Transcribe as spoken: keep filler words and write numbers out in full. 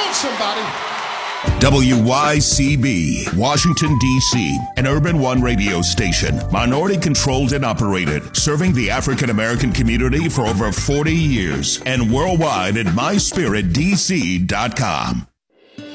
on, somebody. W Y C B, Washington, D C, an Urban One radio station, minority controlled and operated, serving the African American community for over forty years, and worldwide at my spirit d c dot com.